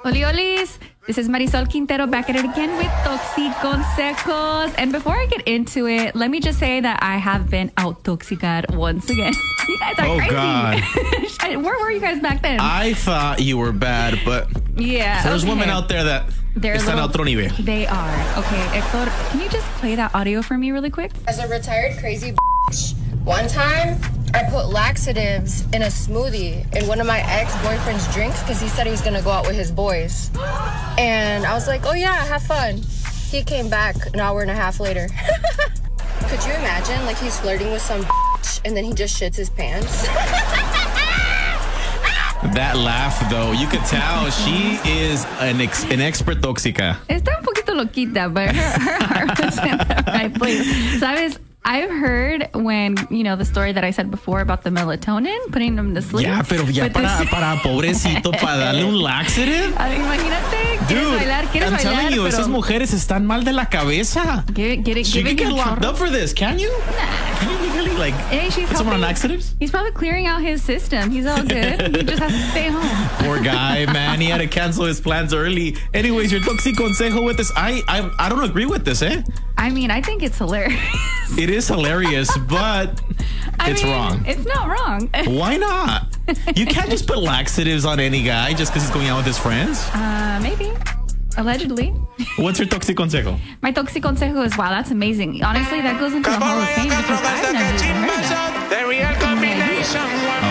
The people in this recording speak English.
Oli olis. This is Marisol Quintero back at it again with Toxiconsejos. And before I get into it, let me just say that I have been out-toxicad once again. You guys are crazy. God. Where were you guys back then? I thought you were bad, but yeah, there's women out there that están a otro nivel. They are. Okay, Hector, can you just play that audio for me really quick? As a retired crazy bitch, one time I put laxatives in a smoothie in one of my ex-boyfriend's drinks because he said he was going to go out with his boys. And I was like, oh yeah, have fun. He came back an hour and a half later. Could you imagine, like, he's flirting with some bitch and then he just shits his pants? That laugh, though, you could tell she is an expert tóxica. Está un poquito loquita, but her heart was in the right place. ¿Sabes? I've heard when, you know, the story that I said before about the melatonin, putting them to sleep. Ya, pero ya para pobrecito, para darle un laxative. Imagínate, Dude, I'm telling you, pero esas mujeres están mal de la cabeza. She can get locked up for this, can you? Can you legally, like, put someone on laxatives? He's probably clearing out his system. He's all good. He just has to stay home. Poor guy, man. He had to cancel his plans early. Anyways, your Toxiconsejo with this. I don't agree with this, eh? I mean, I think it's hilarious. It is hilarious, but it's wrong. It's not wrong. Why not? You can't just put laxatives on any guy just because he's going out with his friends. Maybe. Allegedly. What's your Toxiconsejo? My Toxiconsejo is, wow, that's amazing. Honestly, that goes into the Hall of Fame because I've never even heard that.